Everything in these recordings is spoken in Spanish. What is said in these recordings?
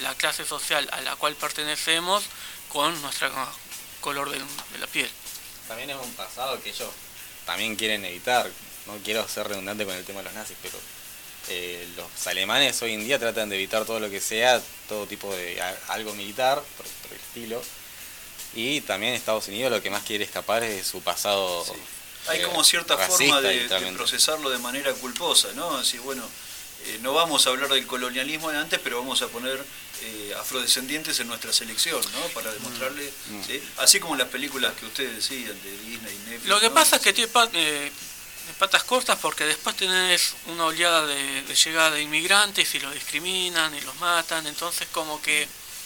la clase social a la cual pertenecemos con nuestro color de la piel. También es un pasado que ellos también quieren evitar. No quiero ser redundante con el tema de los nazis, pero los alemanes hoy en día tratan de evitar todo lo que sea, todo tipo de algo militar, por el estilo. Y también Estados Unidos lo que más quiere escapar es de su pasado. Sí. Hay como cierta racista, forma de procesarlo de manera culposa, ¿no? Así, bueno, no vamos a hablar del colonialismo de antes, pero vamos a poner afrodescendientes en nuestra selección, ¿no? Para demostrarle, ¿sí? Así como las películas que ustedes decían de Disney y Netflix. Lo que ¿no? pasa es que tiene patas cortas porque después tenés una oleada de llegada de inmigrantes y los discriminan y los matan, entonces como que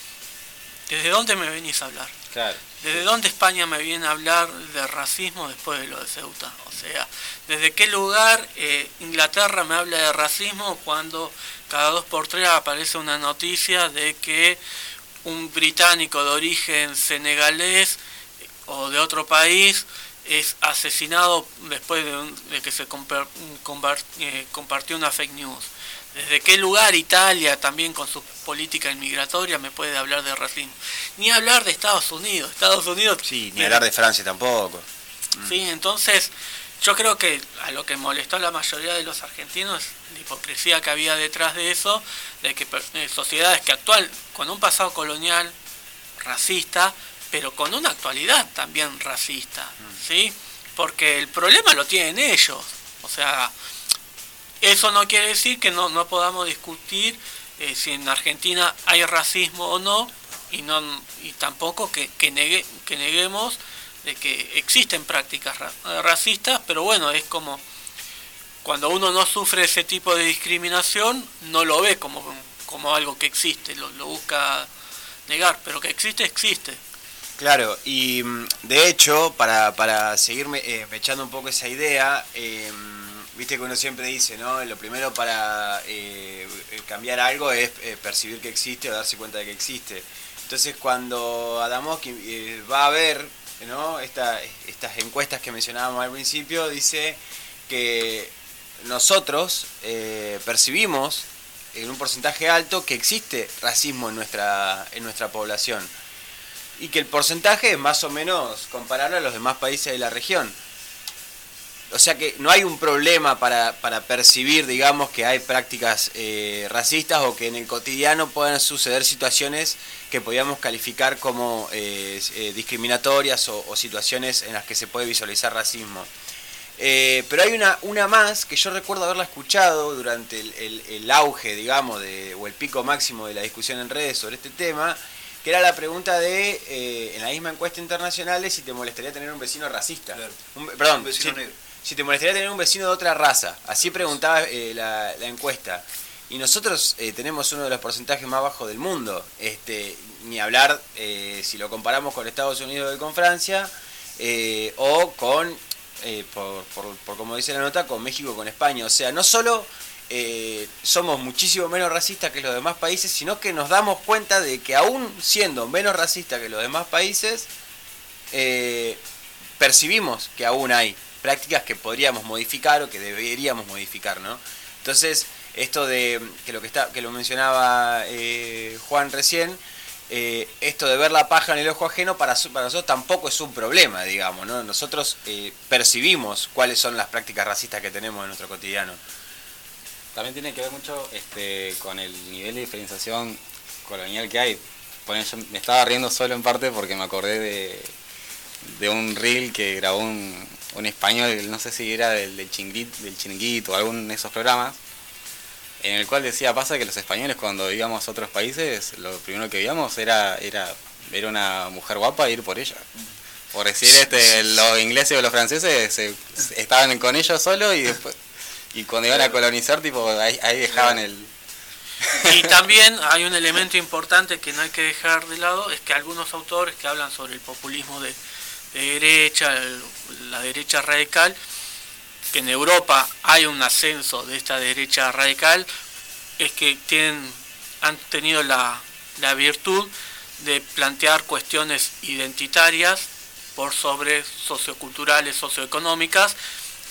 ¿desde dónde me venís a hablar? Claro. ¿Desde dónde España me viene a hablar de racismo después de lo de Ceuta? O sea, ¿desde qué lugar Inglaterra me habla de racismo cuando cada 2 por 3 aparece una noticia de que un británico de origen senegalés o de otro país es asesinado después de que se compartió una fake news? ¿Desde qué lugar Italia, también con su política inmigratoria, me puede hablar de racismo? Ni hablar de Estados Unidos. Sí, ni hablar de Francia tampoco. Sí, entonces yo creo que a lo que molestó a la mayoría de los argentinos es la hipocresía que había detrás de eso, de que sociedades que actúan con un pasado colonial racista, pero con una actualidad también racista, ¿sí? Porque el problema lo tienen ellos. O sea, eso no quiere decir que no podamos discutir si en Argentina hay racismo o no, y tampoco que neguemos de que existen prácticas racistas, pero bueno, es como cuando uno no sufre ese tipo de discriminación, no lo ve como algo que existe, lo busca negar, pero que existe. Claro, y de hecho, para seguirme echando un poco esa idea, viste que uno siempre dice, ¿no? Lo primero para cambiar algo es percibir que existe o darse cuenta de que existe. Entonces, cuando Adamowski va a ver, ¿no? estas encuestas que mencionábamos al principio, dice que nosotros percibimos en un porcentaje alto que existe racismo en nuestra población, y que el porcentaje es más o menos comparable a los demás países de la región. O sea que no hay un problema para percibir, digamos, que hay prácticas racistas o que en el cotidiano puedan suceder situaciones que podríamos calificar como discriminatorias o situaciones en las que se puede visualizar racismo. Pero hay una más que yo recuerdo haberla escuchado durante el auge, digamos, o el pico máximo de la discusión en redes sobre este tema, que era la pregunta en la misma encuesta internacional, de si te molestaría tener un vecino racista. Claro. Perdón, un vecino negro. Si te molestaría tener un vecino de otra raza. Así preguntaba la encuesta. Y nosotros tenemos uno de los porcentajes más bajos del mundo. Ni hablar si lo comparamos con Estados Unidos y con Francia, o con, por como dice la nota, con México y con España. O sea, no solo somos muchísimo menos racistas que los demás países, sino que nos damos cuenta de que aún siendo menos racistas que los demás países, percibimos que aún hay prácticas que podríamos modificar o que deberíamos modificar, ¿no? Entonces, esto de que lo mencionaba Juan recién, esto de ver la paja en el ojo ajeno para nosotros tampoco es un problema, digamos, ¿no? Nosotros percibimos cuáles son las prácticas racistas que tenemos en nuestro cotidiano. También tiene que ver mucho con el nivel de diferenciación colonial que hay. Bueno, yo me estaba riendo solo en parte porque me acordé de un reel que grabó un español, no sé si era del Chiringuito o algún de esos programas, en el cual decía, pasa que los españoles cuando íbamos a otros países, lo primero que veíamos era ver una mujer guapa e ir por ella. Por decir, los ingleses o los franceses estaban con ellos solo y cuando iban a colonizar, tipo ahí dejaban el... Y también hay un elemento importante que no hay que dejar de lado, es que algunos autores que hablan sobre el populismo de derecha, la derecha radical, que en Europa hay un ascenso de esta derecha radical, es que han tenido la virtud de plantear cuestiones identitarias por sobre socioculturales, socioeconómicas,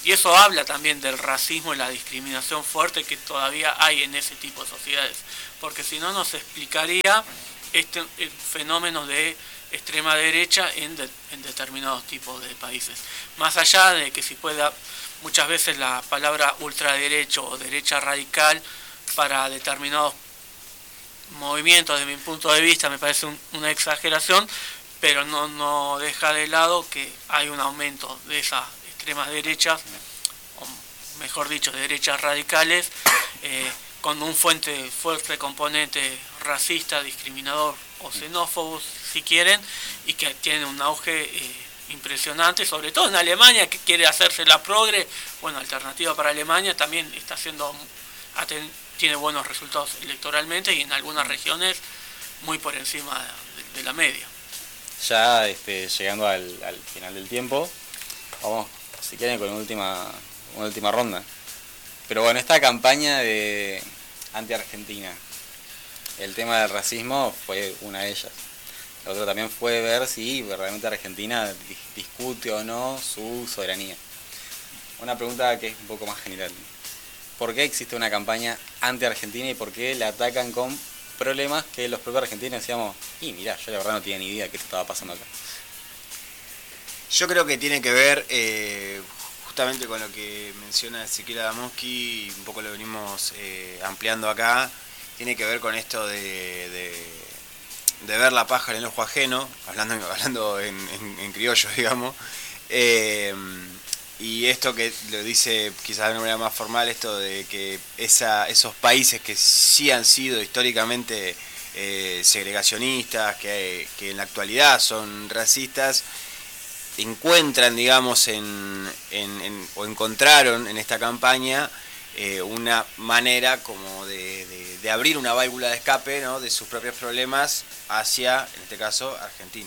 y eso habla también del racismo y la discriminación fuerte que todavía hay en ese tipo de sociedades, porque si no nos explicaría el fenómeno de extrema derecha en determinados tipos de países. Más allá de que si pueda, muchas veces la palabra ultraderecho o derecha radical para determinados movimientos, de mi punto de vista, me parece una exageración, pero no deja de lado que hay un aumento de esas extremas derechas, o mejor dicho, derechas radicales, con un fuerte componente racista, discriminador o xenófobo, si quieren, y que tiene un auge impresionante, sobre todo en Alemania, que quiere hacerse la progre. Bueno, Alternativa para Alemania también está tiene buenos resultados electoralmente y en algunas regiones muy por encima de la media. Ya llegando al final del tiempo, vamos, si quieren, con una última ronda. Pero bueno, esta campaña de anti-Argentina, el tema del racismo fue una de ellas. Lo otro también fue ver si realmente Argentina discute o no su soberanía. Una pregunta que es un poco más general. ¿Por qué existe una campaña anti-Argentina y por qué la atacan con problemas que los propios argentinos decíamos, mirá, yo la verdad no tenía ni idea de qué estaba pasando acá? Yo creo que tiene que ver justamente con lo que menciona Ezequiel Adamowski, y un poco lo venimos ampliando acá. Tiene que ver con esto de ver la paja en el ojo ajeno, hablando en criollo, digamos. Y esto que lo dice quizás de una manera más formal, esto de que esos países que sí han sido históricamente segregacionistas, que en la actualidad son racistas, encuentran, digamos, o encontraron en esta campaña una manera como de abrir una válvula de escape, ¿no?, de sus propios problemas hacia, en este caso, Argentina.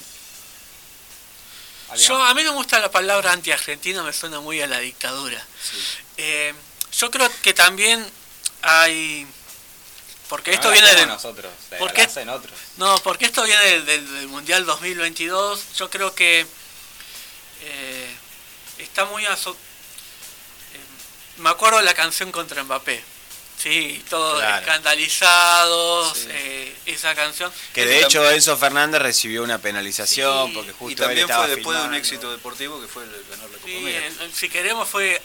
A mí no me gusta la palabra anti-argentina, me suena muy a la dictadura. Sí. Yo creo que también hay... Porque esto viene de nosotros, en otros. No, porque esto viene del Mundial 2022. Yo creo que está muy me acuerdo de la canción contra Mbappé. Sí, todos escandalizados, sí. Esa canción. Que de hecho Enzo Fernández recibió una penalización, sí, porque justo y también fue después filmando. De un éxito deportivo que fue ganar la Copa América. Si queremos fue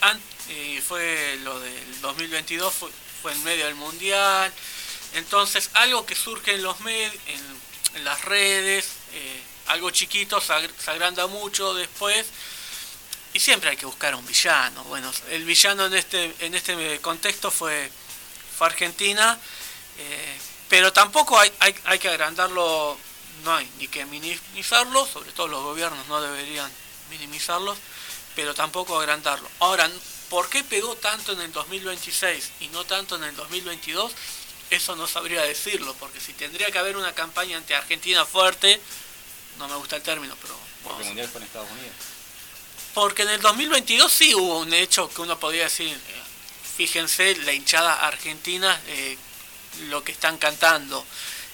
lo del 2022, fue en medio del Mundial. Entonces algo que surge en los medios, en las redes, algo chiquito se agranda mucho después. Y siempre hay que buscar un villano. Bueno, el villano en este contexto fue Argentina, pero tampoco hay que agrandarlo, no hay ni que minimizarlo, sobre todo los gobiernos no deberían minimizarlos, pero tampoco agrandarlo. Ahora, ¿por qué pegó tanto en el 2026 y no tanto en el 2022? Eso no sabría decirlo, porque si tendría que haber una campaña anti-Argentina fuerte, no me gusta el término, pero... Porque el Mundial fue en Estados Unidos. Porque en el 2022 sí hubo un hecho que uno podría decir, fíjense, la hinchada argentina, lo que están cantando,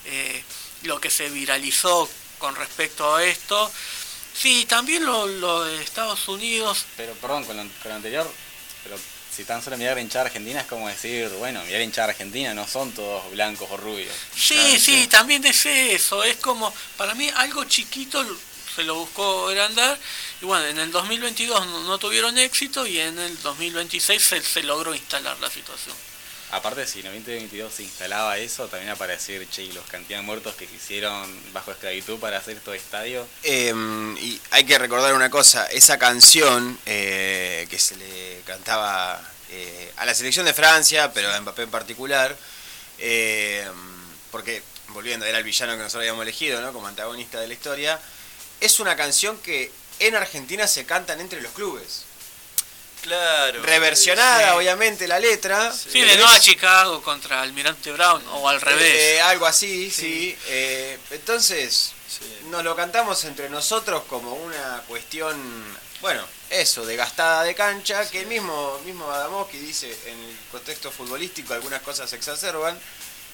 lo que se viralizó con respecto a esto. Sí, también lo de Estados Unidos. Pero perdón, con lo anterior, pero si tan solo mirar la hinchada argentina es como decir, bueno, mirar la hinchada argentina no son todos blancos o rubios. Sí, también es eso, es como, para mí algo chiquito se lo buscó agrandar, y bueno, en el 2022 no tuvieron éxito y en el 2026 se logró instalar la situación. Aparte, si en el 2022 se instalaba eso, también aparecía, y los cantidad de muertos que quisieron bajo esclavitud para hacer todo estadio. Y hay que recordar una cosa, esa canción que se le cantaba a la selección de Francia, pero a Mbappé en particular, porque, volviendo, era el villano que nosotros habíamos elegido, ¿no?, como antagonista de la historia. Es una canción que en Argentina se cantan entre los clubes. Claro. Reversionada, sí. Obviamente, la letra. Sí, de Nueva Chicago contra Almirante Brown, o al revés. Algo así, sí. Entonces, sí, nos lo cantamos entre nosotros como una cuestión, bueno, eso, de gastada de cancha, sí, que el mismo Adamowski dice, en el contexto futbolístico algunas cosas se exacerban,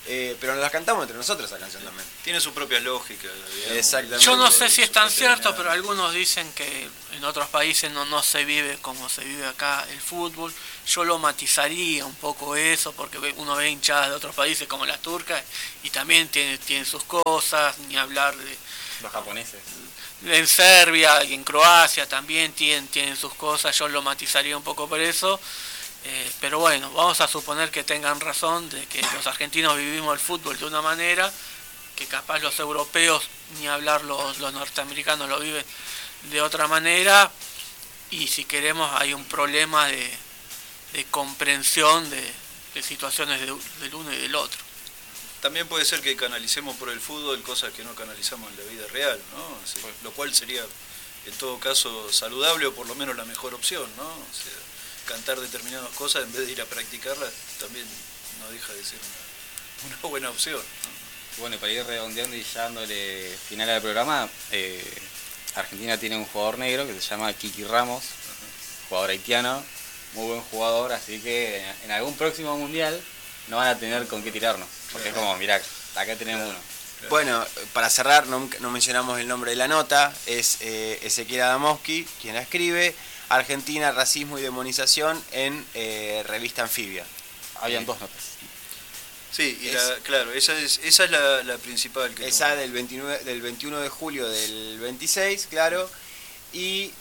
pero nos las cantamos entre nosotros esa canción también. Tiene su propia lógica. Digamos. Exactamente. Yo no sé si es tan cierto, Su pero algunos dicen que en otros países no se vive como se vive acá el fútbol. Yo lo matizaría un poco eso, porque uno ve hinchadas de otros países como las turcas y también tienen sus cosas, ni hablar de... Los japoneses. En Serbia y en Croacia también tienen sus cosas, yo lo matizaría un poco por eso. Pero bueno, vamos a suponer que tengan razón de que los argentinos vivimos el fútbol de una manera, que capaz los europeos, ni hablar los norteamericanos, lo viven de otra manera, y si queremos hay un problema de comprensión de situaciones del uno y del otro. También puede ser que canalicemos por el fútbol cosas que no canalizamos en la vida real, ¿no? Sí, lo cual sería en todo caso saludable o por lo menos la mejor opción, ¿no? O sea, cantar determinadas cosas en vez de ir a practicarlas también no deja de ser una buena opción, ¿no? Bueno, y para ir redondeando y ya dándole final al programa, Argentina tiene un jugador negro que se llama Kiki Ramos, jugador haitiano, muy buen jugador, así que en algún próximo mundial no van a tener con qué tirarnos, porque es como, mirá, acá tenemos uno. Bueno, para cerrar, no mencionamos el nombre de la nota, es Ezequiel Adamowski quien la escribe, Argentina, racismo y demonización en Revista Anfibia. Habían dos notas. Sí, y claro, esa es la principal. Que esa del 21 de julio del 26, claro. Y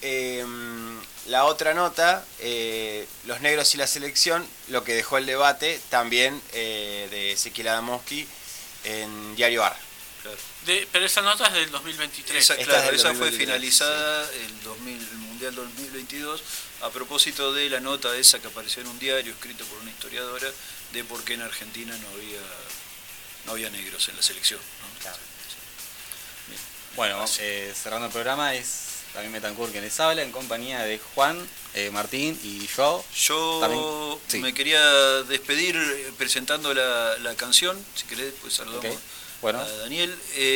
la otra nota, los negros y la selección, lo que dejó el debate también de Ezequiel Adamowski en Diario AR. Claro. Pero esa nota es del 2023. Esa fue finalizada sí. el Mundial 2022 a propósito de la nota esa que apareció en un diario escrito por una historiadora de por qué en Argentina no había negros en la selección, ¿no? Claro. Bueno, cerrando el programa es también Betancourt quien les habla en compañía de Juan, Martín y Joao. Yo también, sí. Me quería despedir presentando la canción, si querés pues saludamos a Daniel.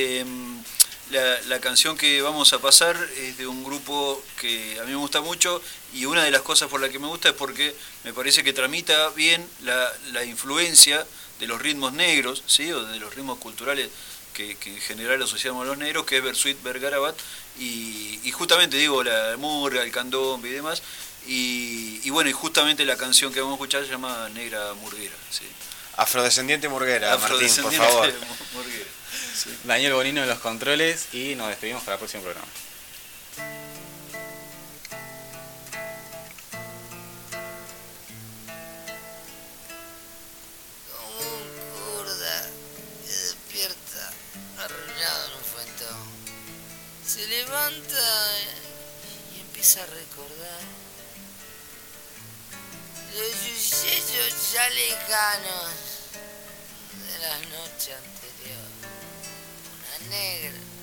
La canción que vamos a pasar es de un grupo que a mí me gusta mucho y una de las cosas por la que me gusta es porque me parece que tramita bien la influencia de los ritmos negros, ¿sí? O de los ritmos culturales que en general asociamos a los negros, que es Bersuit Bergarabat, y justamente digo la murga, el candombe y demás, y bueno, y justamente la canción que vamos a escuchar se llama Negra Murguera, ¿sí? Afrodescendiente Murguera, Martín, por favor. Murguera, sí. Daniel Bonino en los controles y nos despedimos para el próximo programa. Se levanta y empieza a recordar los sucesos ya lejanos de la noche anterior. Una negra